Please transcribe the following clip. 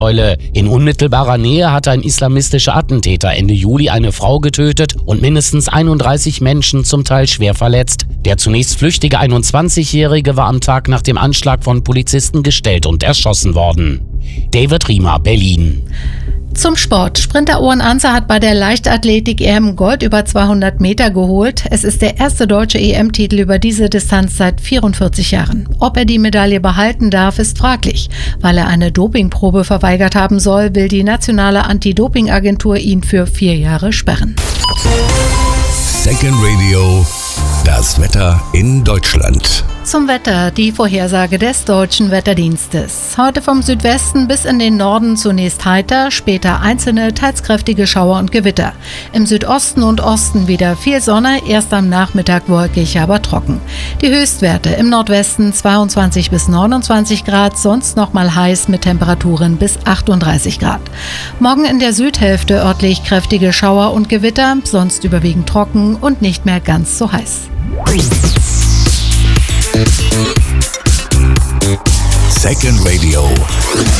In unmittelbarer Nähe hatte ein islamistischer Attentäter Ende Juli eine Frau getötet und mindestens 31 Menschen zum Teil schwer verletzt. Der zunächst flüchtige 21-Jährige war am Tag nach dem Anschlag von Polizisten gestellt und erschossen worden. David Riemer, Berlin. Zum Sport. Sprinter Owen Anzer hat bei der Leichtathletik-EM Gold über 200 Meter geholt. Es ist der erste deutsche EM-Titel über diese Distanz seit 44 Jahren. Ob er die Medaille behalten darf, ist fraglich. Weil er eine Dopingprobe verweigert haben soll, will die nationale Anti-Doping-Agentur ihn für 4 Jahre sperren. Second Radio, das Wetter in Deutschland. Zum Wetter, die Vorhersage des Deutschen Wetterdienstes. Heute vom Südwesten bis in den Norden zunächst heiter, später einzelne, teils kräftige Schauer und Gewitter. Im Südosten und Osten wieder viel Sonne, erst am Nachmittag wolkig, aber trocken. Die Höchstwerte im Nordwesten 22 bis 29 Grad, sonst nochmal heiß mit Temperaturen bis 38 Grad. Morgen in der Südhälfte örtlich kräftige Schauer und Gewitter, sonst überwiegend trocken und nicht mehr ganz so heiß. Second Radio.